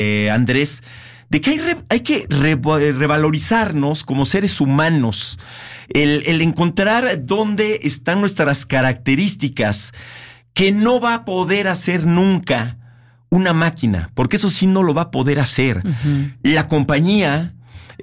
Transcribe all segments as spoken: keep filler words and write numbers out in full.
eh, Andrés, de que hay, re, hay que re, revalorizarnos como seres humanos, el, el encontrar dónde están nuestras características que no va a poder hacer nunca una máquina, porque eso sí no lo va a poder hacer. Uh-huh. La compañía,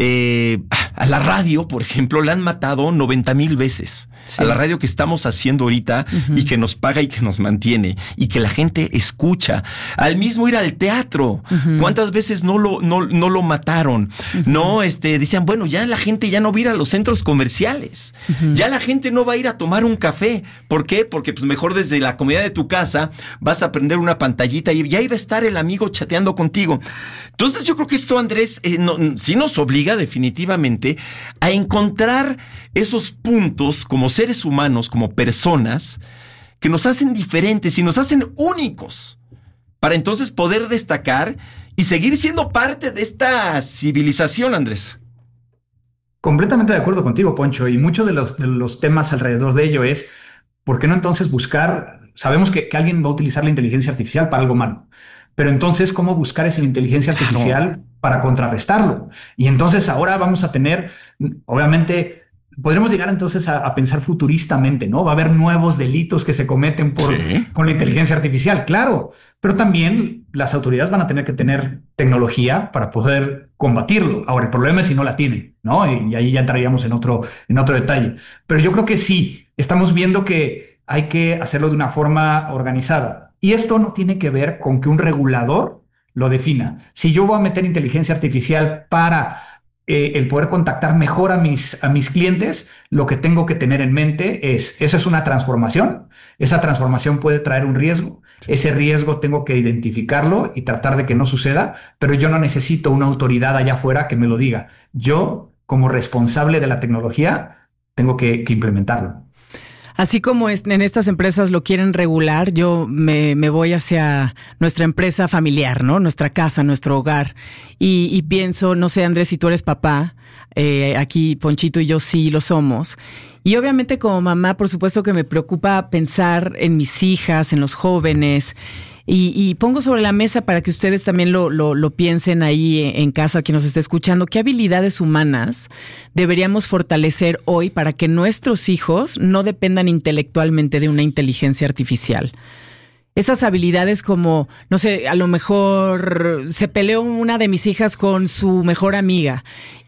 eh, a la radio, por ejemplo, la han matado noventa mil veces. Sí. A la radio que estamos haciendo ahorita uh-huh. y que nos paga y que nos mantiene y que la gente escucha. Al mismo ir al teatro. Uh-huh. ¿Cuántas veces no lo, no, no lo mataron? Uh-huh. No, este, decían, bueno, ya la gente ya no va a ir a los centros comerciales. Uh-huh. Ya la gente no va a ir a tomar un café. ¿Por qué? Porque pues mejor desde la comodidad de tu casa vas a prender una pantallita y ya iba a estar el amigo chateando contigo. Entonces yo creo que esto, Andrés, eh, no, sí nos obliga definitivamente a encontrar esos puntos como seres humanos, como personas, que nos hacen diferentes y nos hacen únicos, para entonces poder destacar y seguir siendo parte de esta civilización, Andrés. Completamente de acuerdo contigo, Poncho, y muchos de los, de los temas alrededor de ello es, ¿por qué no entonces buscar? Sabemos que, que alguien va a utilizar la inteligencia artificial para algo malo, pero entonces, ¿cómo buscar esa inteligencia artificial claro. para contrarrestarlo? Y entonces ahora vamos a tener, obviamente, podremos llegar entonces a, a pensar futuristamente, ¿no? Va a haber nuevos delitos que se cometen por, sí. con la inteligencia artificial, claro, pero también las autoridades van a tener que tener tecnología para poder combatirlo. Ahora, el problema es si no la tienen, ¿no? Y, y ahí ya entraríamos en otro, en otro detalle. Pero yo creo que sí, estamos viendo que hay que hacerlo de una forma organizada. Y esto no tiene que ver con que un regulador lo defina. Si yo voy a meter inteligencia artificial para eh, el poder contactar mejor a mis, a mis clientes, lo que tengo que tener en mente es, eso es una transformación. Esa transformación puede traer un riesgo. Ese riesgo tengo que identificarlo y tratar de que no suceda, pero yo no necesito una autoridad allá afuera que me lo diga. Yo, como responsable de la tecnología, tengo que, que implementarlo. Así como en estas empresas lo quieren regular, yo me, me voy hacia nuestra empresa familiar, ¿no? Nuestra casa, nuestro hogar. Y, y pienso, no sé, Andrés, si tú eres papá, eh, aquí Ponchito y yo sí lo somos. Y obviamente como mamá, por supuesto que me preocupa pensar en mis hijas, en los jóvenes. Y, y pongo sobre la mesa para que ustedes también lo, lo, lo piensen ahí en casa, quien nos esté escuchando, qué habilidades humanas deberíamos fortalecer hoy para que nuestros hijos no dependan intelectualmente de una inteligencia artificial. Esas habilidades como, no sé, a lo mejor se peleó una de mis hijas con su mejor amiga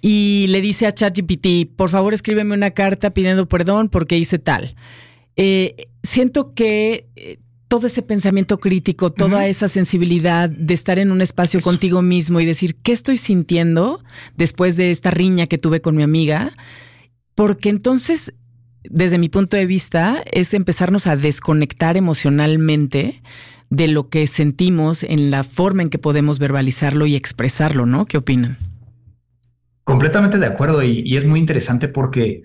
y le dice a ChatGPT, por favor escríbeme una carta pidiendo perdón porque hice tal. Eh, siento que todo ese pensamiento crítico, toda uh-huh. esa sensibilidad de estar en un espacio Eso. contigo mismo y decir, ¿qué estoy sintiendo después de esta riña que tuve con mi amiga? Porque entonces, desde mi punto de vista, es empezarnos a desconectar emocionalmente de lo que sentimos en la forma en que podemos verbalizarlo y expresarlo, ¿no? ¿Qué opinan? Completamente de acuerdo y, y es muy interesante porque,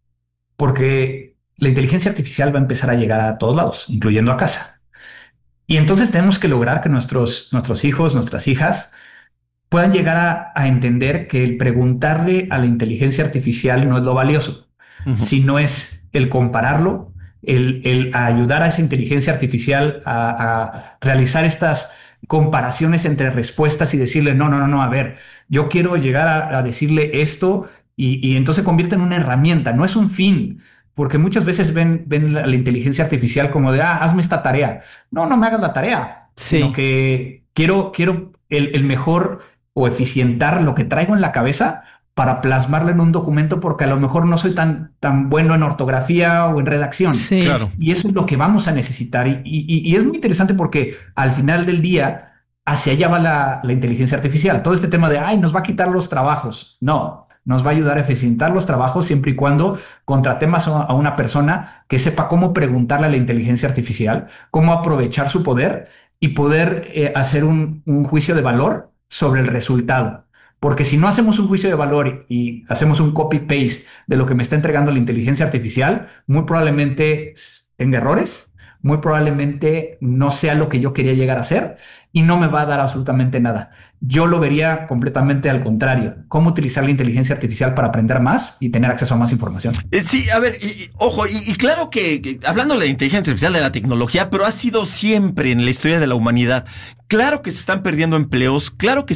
porque la inteligencia artificial va a empezar a llegar a todos lados, incluyendo a casa. Y entonces tenemos que lograr que nuestros, nuestros hijos, nuestras hijas puedan llegar a, a entender que el preguntarle a la inteligencia artificial no es lo valioso, uh-huh. sino es el compararlo, el, el ayudar a esa inteligencia artificial a, a realizar estas comparaciones entre respuestas y decirle, no, no, no, no, a ver, yo quiero llegar a, a decirle esto y, y entonces convierte en una herramienta, no es un fin. Porque muchas veces ven, ven la, la inteligencia artificial como de, ah, hazme esta tarea. No, no me hagas la tarea. Sí. Sino que quiero, quiero el, el mejor o eficientar lo que traigo en la cabeza para plasmarlo en un documento porque a lo mejor no soy tan, tan bueno en ortografía o en redacción. Sí. Claro. Y eso es lo que vamos a necesitar. Y, y, y es muy interesante porque al final del día hacia allá va la, la inteligencia artificial. Todo este tema de, ay, nos va a quitar los trabajos. No. Nos va a ayudar a eficientar los trabajos siempre y cuando contratemos a una persona que sepa cómo preguntarle a la inteligencia artificial, cómo aprovechar su poder y poder eh, hacer un, un juicio de valor sobre el resultado. Porque si no hacemos un juicio de valor y hacemos un copy-paste de lo que me está entregando la inteligencia artificial, muy probablemente tenga errores, muy probablemente no sea lo que yo quería llegar a ser y no me va a dar absolutamente nada. Yo lo vería completamente al contrario. ¿Cómo utilizar la inteligencia artificial para aprender más y tener acceso a más información? Eh, Sí, a ver, y, y, ojo, y, y claro que, que hablando de la inteligencia artificial, de la tecnología, pero ha sido siempre en la historia de la humanidad. Claro que se están perdiendo empleos, claro que